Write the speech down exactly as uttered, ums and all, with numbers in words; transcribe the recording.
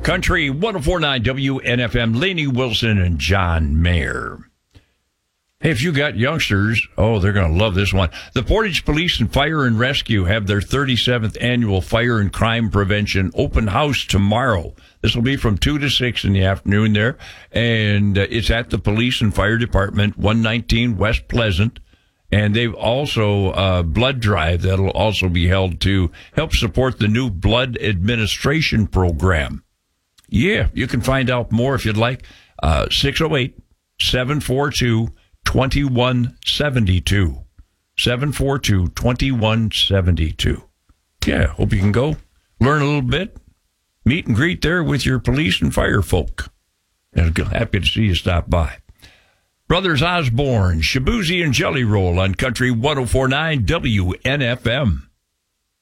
Country one oh four point nine W N F M, Lainey Wilson and John Mayer. Hey, if you got youngsters, oh, they're going to love this one. The Portage Police and Fire and Rescue have their thirty-seventh annual Fire and Crime Prevention Open House tomorrow. This will be from two to six in the afternoon there, and uh, it's at the Police and Fire Department, one nineteen West Pleasant. And they've also uh blood drive that'll also be held to help support the new blood administration program. Yeah, you can find out more if you'd like. Uh, six oh eight, seven four two, two one seven two. seven four two, two one seven two. Yeah, hope you can go learn a little bit. Meet and greet there with your police and fire folk. And happy to see you stop by. Brothers Osborne, Shabuzi and Jelly Roll on Country one oh four point nine W N F M.